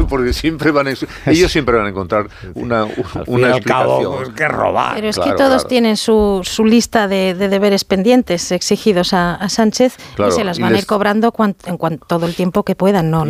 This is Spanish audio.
porque siempre ellos siempre van a encontrar una explicación. Cabo, pues, que robar. Pero es que todos tienen su lista de deberes pendientes exigidos a Sánchez y se las van a ir cobrando todo el tiempo que puedan. No